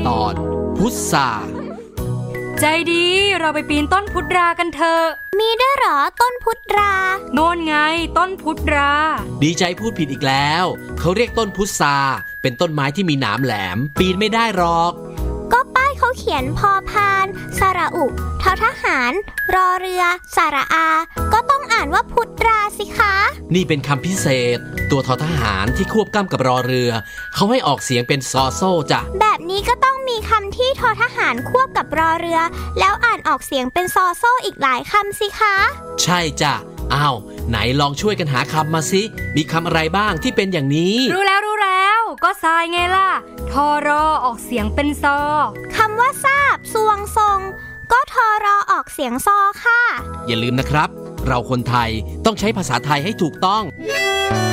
ตอนพุทราใจดีเราไปปีนต้นพุทรากันเถอะมีด้วยเหรอต้นพุทราโน่นไงต้นพุทราดีใจพูดผิดอีกแล้วเขาเรียกต้นพุทราเป็นต้นไม้ที่มีหนามแหลมปีนไม่ได้หรอกก็ป้ายเขาเขียนพอพานสระอุททหารรอเรือสระอาก็ต้องอ่านว่าพุทราสิคะนี่เป็นคำพิเศษตัวททหารที่ควบกล้ำกับรอเรือเขาให้ออกเสียงเป็นซอโซ่จ้ะแบบนี้ก็ต้องมีคำที่ททหารควบกับรอเรือแล้วอ่านออกเสียงเป็นซอโซ่อีกหลายคำสิคะใช่จ้ะอ้าวไหนลองช่วยกันหาคำมาสิมีคำอะไรบ้างที่เป็นอย่างนี้รู้แล้วก็ทรายไงล่ะทอรอออกเสียงเป็นซอคำว่าทราบสวงทรงก็ทอรอออกเสียงซอค่ะอย่าลืมนะครับเราคนไทยต้องใช้ภาษาไทยให้ถูกต้อง